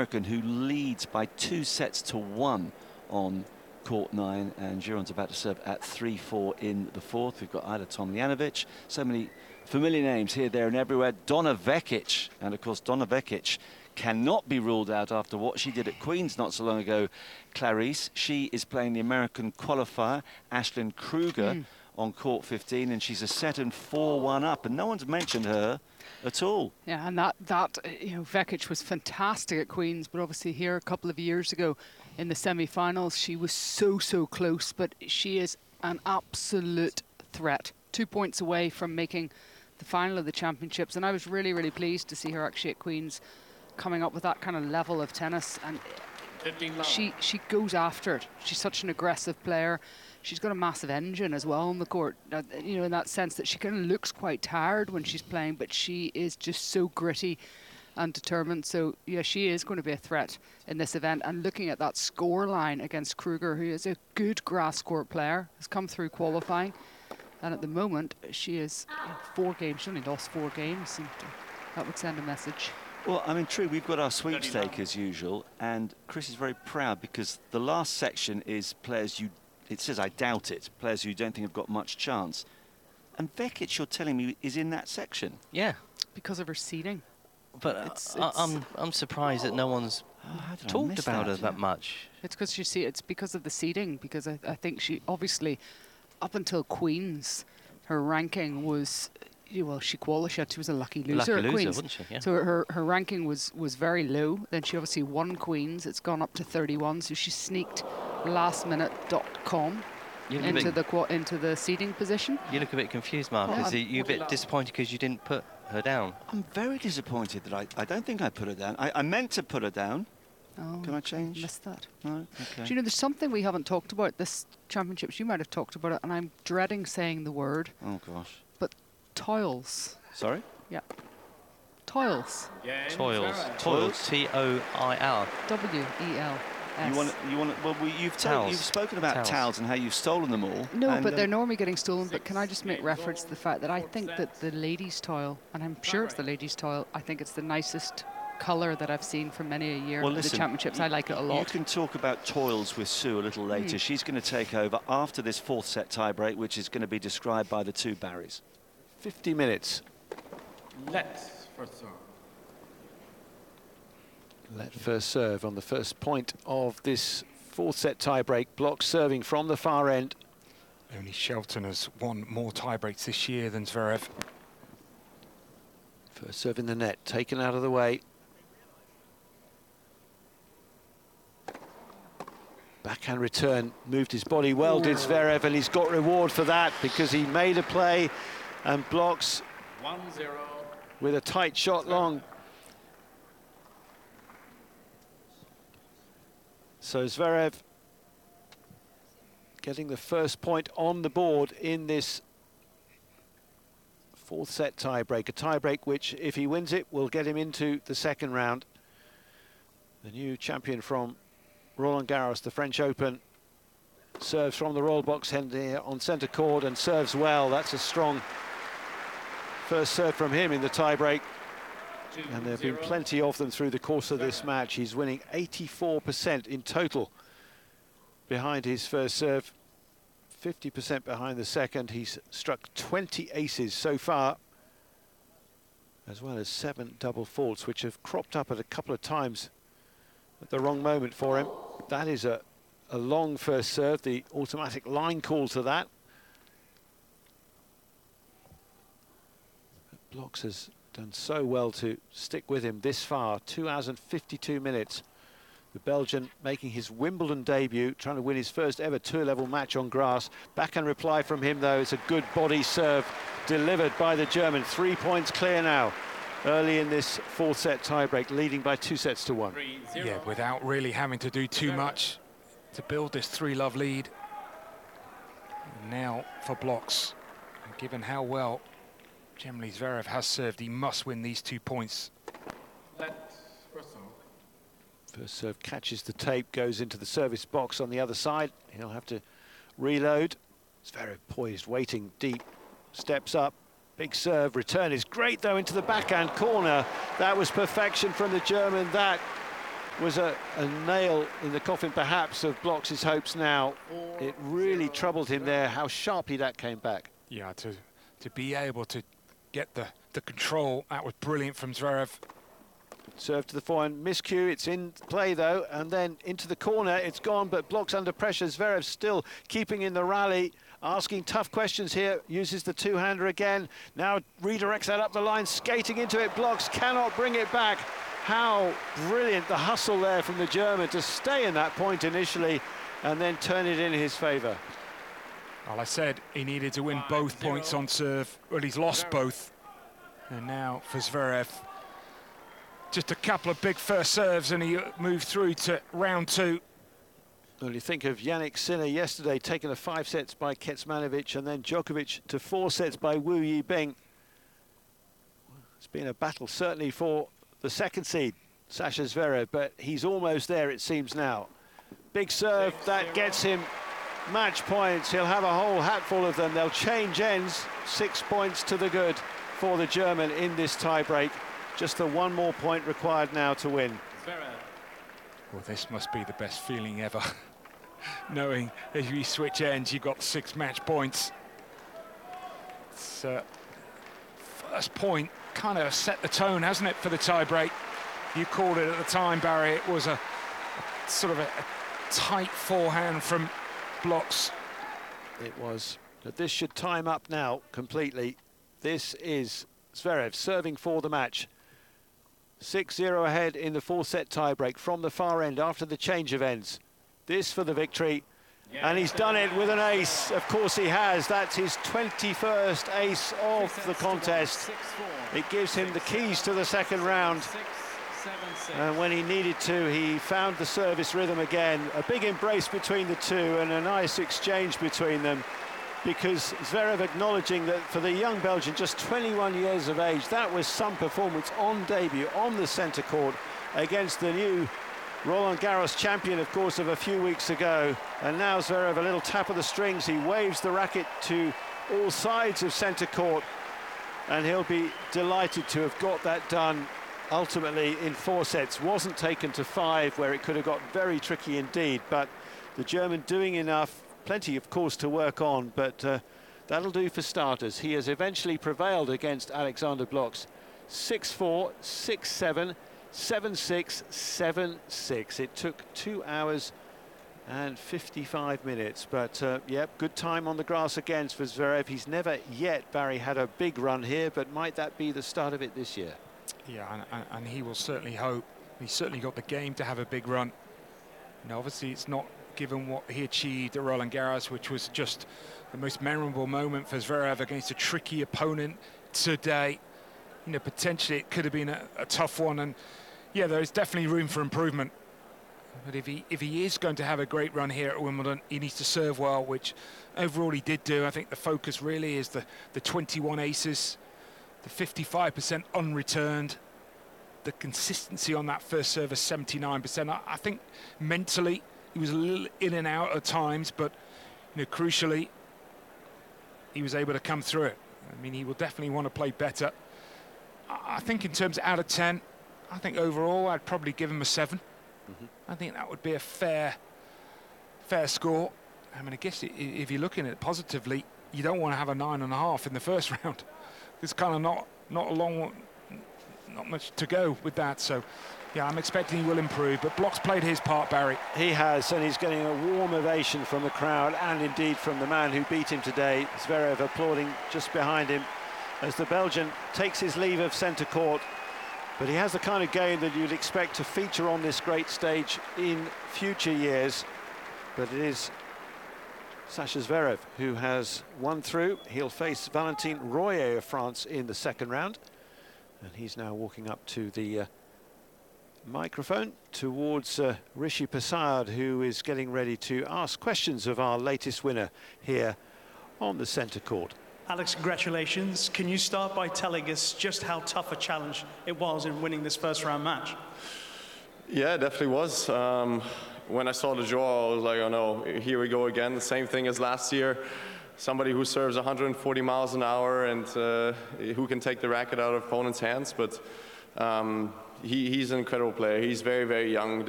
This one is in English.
American, who leads by 2-1 on court 9, and Giron's about to serve at 3-4 in the fourth. We've got Ajla Tomljanovic. So many familiar names here, there and everywhere. Donna Vekic, and of course Donna Vekic cannot be ruled out after what she did at Queen's not so long ago. Clarice, she is playing the American qualifier, Ashlyn Kruger, on court 15, and she's a set and 4-1 up, and no one's mentioned her at all. Yeah, and that you know, Vekic was fantastic at Queen's, but obviously here a couple of years ago in the semi-finals, she was so close, but she is an absolute threat. 2 points away from making the final of the championships, and I was really pleased to see her actually at Queen's coming up with that kind of level of tennis, and she goes after it. She's such an aggressive player. She's got a massive engine as well on the court, you know, in that sense that she kind of looks quite tired when she's playing, but she is just so gritty and determined. So yeah, she is going to be a threat in this event. And looking at that score line against Kruger, who is a good grass court player, has come through qualifying, and at the moment she is 4 games. She only lost 4 games, and that would send a message. Well, I mean, true, we've got our sweepstake as usual, and Chris is very proud because the last section is players it says I doubt it, players who you don't think have got much chance. And Vekic, you're telling me, is in that section? Yeah. Because of her seeding. But I'm surprised that no one's talked about her that much. It's because you see, it's because of the seeding, because I think she obviously, up until Queen's, her ranking was, well, she qualified. She was a lucky loser at Queen's, wasn't she? Yeah. So her ranking was very low. Then she obviously won Queen's. It's gone up to 31. So she sneaked lastminute.com into the seeding position. You look a bit confused, Mark. You're a bit disappointed because you didn't put her down. I'm very disappointed that I don't think I put her down. I meant to put her down. Oh, can I change? I missed that. No? Okay. Do you know, there's something we haven't talked about this championships. You might have talked about it, and I'm dreading saying the word. Oh gosh. But toils. Sorry? Yeah. Toils. Toils. Toils. T-O-I-L. W-E-L. You want? Well, you've spoken about towels and how you've stolen them all. No, but they're normally getting stolen. But can I just make reference to the fact that I think that the ladies' towel, and I'm sure it's the ladies' towel, I think it's the nicest colour that I've seen for many a year in the championships. I like it a lot. You can talk about toils with Sue a little later. She's going to take over after this 4th set tie-break, which is going to be described by the 2 Barrys. 50 minutes. Let's first serve. Let first serve on the first point of this 4th set tie-break. Block serving from the far end. Only Shelton has won more tie-breaks this year than Zverev. First serve in the net, taken out of the way. Backhand return, moved his body well, did Zverev, and he's got reward for that because he made a play and blocks 1-0 with a tight shot long. So Zverev getting the first point on the board in this 4th set tie-break. A tie-break which, if he wins it, will get him into the second round. The new champion from Roland Garros, the French Open, serves from the royal box end here on centre court and serves well. That's a strong first serve from him in the tie-break. And there have been plenty of them through the course of this match. He's winning 84% in total behind his first serve, 50% behind the second. He's struck 20 aces so far, as well as 7 double faults, which have cropped up at a couple of times at the wrong moment for him. That is a long first serve, the automatic line call to that. Blocks has done so well to stick with him this far. 2 hours and 52 minutes. The Belgian making his Wimbledon debut, trying to win his first ever tour-level match on grass. Backhand reply from him, though. It's a good body serve delivered by the German. 3 points clear now, early in this 4th set tiebreak, leading by 2-1. Yeah, without really having to do too much to build this 3-love lead. Now for blocks, and given how well generally Zverev has served, he must win these 2 points. First serve catches the tape, goes into the service box on the other side. He'll have to reload. Zverev poised, waiting deep, steps up, big serve, return is great though into the backhand corner. That was perfection from the German. That was a nail in the coffin, perhaps, of Bloks' hopes now. It really troubled him there, how sharply that came back. Yeah, to be able to get the control, that was brilliant from Zverev. Serve to the forehand, miscue, it's in play though, and then into the corner, it's gone, but Bloks under pressure. Zverev still keeping in the rally, asking tough questions here, uses the two-hander again, now redirects that up the line, skating into it, Bloks cannot bring it back. How brilliant the hustle there from the German to stay in that point initially and then turn it in his favour. Well, I said he needed to win both points on serve. Well, he's lost both. And now for Zverev, just a couple of big first serves and he moved through to round 2. Well, you think of Jannik Sinner yesterday taking the 5 sets by Kecmanovic and then Djokovic to 4 sets by Wu Yibing. It's been a battle certainly for the second seed, Sasha Zverev, but he's almost there it seems now. Big serve, that gets him match points. He'll have a whole hatful of them. They'll change ends. 6 points to the good for the German in this tie-break. Just the one more point required now to win. Well, this must be the best feeling ever. Knowing if you switch ends, you've got 6 match points. It's, first point kind of set the tone, hasn't it, for the tie-break? You called it at the time, Barry. It was a sort of a tight forehand from Bloks. It was. But this should time up now completely. This is Zverev serving for the match. 6-0 ahead in the 4-set tiebreak from the far end after the change of ends. This for the victory. And he's done it with an ace. Of course he has. That's his 21st ace of the contest. It gives him the keys to the second round. And when he needed to, he found the service rhythm again. A big embrace between the two and a nice exchange between them, because Zverev acknowledging that for the young Belgian, just 21 years of age, that was some performance on debut on the centre court against the new Roland Garros champion, of course, of a few weeks ago. And now Zverev, a little tap of the strings, he waves the racket to all sides of centre court, and he'll be delighted to have got that done ultimately in 4 sets. Wasn't taken to 5, where it could have got very tricky indeed, but the German doing enough. Plenty, of course, to work on, but that'll do for starters. He has eventually prevailed against Alexander Bloks. 6-4, 6-7, 7-6, 7-6. It took 2 hours and 55 minutes, but yeah, good time on the grass again for Zverev. He's never yet, Barry, had a big run here, but might that be the start of it this year? Yeah, and he will certainly hope. He's certainly got the game to have a big run. Now, obviously, it's not given what he achieved at Roland Garros, which was just the most memorable moment for Zverev against a tricky opponent today. You know, potentially it could have been a tough one, and yeah, there is definitely room for improvement. But if he is going to have a great run here at Wimbledon, he needs to serve well, which overall he did do. I think the focus really is the 21 aces, the 55% unreturned, the consistency on that first serve of 79%. I think mentally he was a little in and out at times, but you know, crucially, he was able to come through it. I mean, he will definitely want to play better. I think in terms of out of 10, I think overall I'd probably give him a 7. I think that would be a fair score. I mean, I guess if you're looking at it positively, you don't want to have a 9.5 in the first round. There's kind of not much to go with that. So, yeah, I'm expecting he will improve. But Bloks played his part, Barry. He has, and he's getting a warm ovation from the crowd and indeed from the man who beat him today. Zverev applauding just behind him as the Belgian takes his leave of centre court. But he has the kind of game that you'd expect to feature on this great stage in future years. But it is Sasha Zverev who has won through. He'll face Valentin Royer of France in the second round. And he's now walking up to the microphone towards Rishi Persad, who is getting ready to ask questions of our latest winner here on the centre court. Alex, congratulations. Can you start by telling us just how tough a challenge it was in winning this first round match? Yeah, it definitely was. When I saw the draw, I was like, oh no, here we go again. The same thing as last year. Somebody who serves 140 miles an hour and who can take the racket out of opponent's hands. But he's an incredible player. He's very, very young.